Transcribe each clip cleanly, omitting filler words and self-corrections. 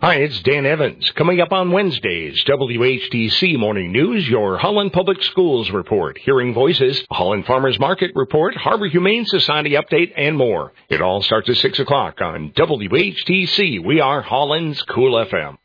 Hi, it's Dan Evans. Coming up on Wednesdays, WHTC Morning News, your Holland Public Schools report, Hearing Voices, Holland Farmers Market report, Harbor Humane Society update, and more. It all starts at 6 o'clock on WHTC. We are Holland's Cool FM.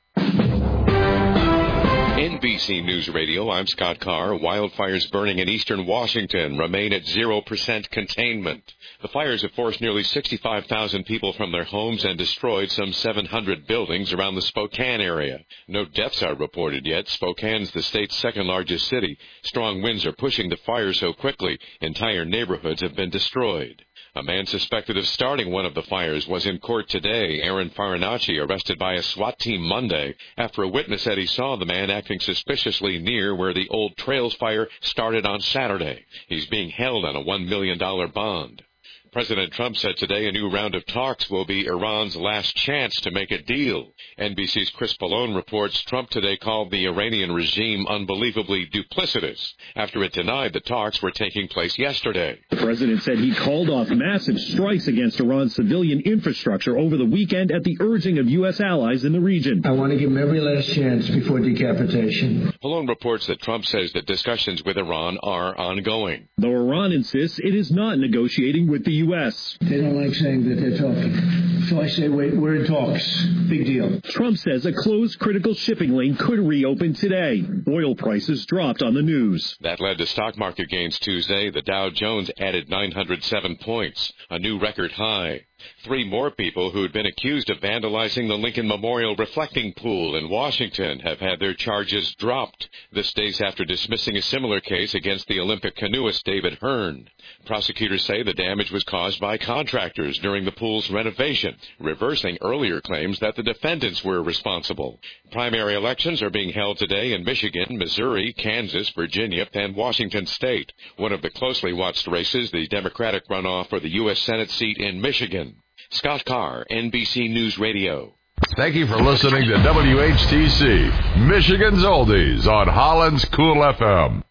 NBC News Radio, I'm Scott Carr. Wildfires burning in eastern Washington remain at 0% containment. The fires have forced nearly 65,000 people from their homes and destroyed some 700 buildings around the Spokane area. No deaths are reported yet. Spokane's the state's second-largest city. Strong winds are pushing the fire so quickly, entire neighborhoods have been destroyed. A man suspected of starting one of the fires was in court today. Aaron Farinacci arrested by a SWAT team Monday after a witness said he saw the man acting suspiciously near where the Old Trails fire started on Saturday. He's being held on a $1 million bond. President Trump said today a new round of talks will be Iran's last chance to make a deal. NBC's Chris Pallone reports Trump today called the Iranian regime unbelievably duplicitous after it denied the talks were taking place yesterday. The president said he called off massive strikes against Iran's civilian infrastructure over the weekend at the urging of U.S. allies in the region. I want to give him every last chance before decapitation. Pallone reports that Trump says that discussions with Iran are ongoing. Though Iran insists it is not negotiating with the U.S. They don't like saying that they're talking. So I say, wait, we're in talks. Big deal. Trump says a closed critical shipping lane could reopen today. Oil prices dropped on the news. That led to stock market gains Tuesday. The Dow Jones added 907 points, a new record high. 3 more people who had been accused of vandalizing the Lincoln Memorial reflecting pool in Washington have had their charges dropped. This days after dismissing a similar case against the Olympic canoeist David Hearn. Prosecutors say the damage was caused by contractors during the pool's renovation, reversing earlier claims that the defendants were responsible. Primary elections are being held today in Michigan, Missouri, Kansas, Virginia, and Washington State. One of the closely watched races, the Democratic runoff for the U.S. Senate seat in Michigan. Scott Carr, NBC News Radio. Thank you for listening to WHTC, Michigan's Oldies on Holland's Cool FM.